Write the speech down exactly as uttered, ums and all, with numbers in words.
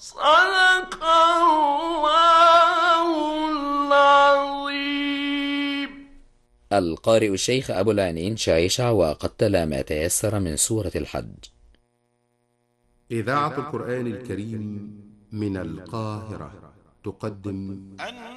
صدق الله العظيم. القارئ الشيخ أبو العينين شعيشع، وقد تلا ما تيسر من سورة الحج. إذاعة القرآن الكريم من القاهرة تقدم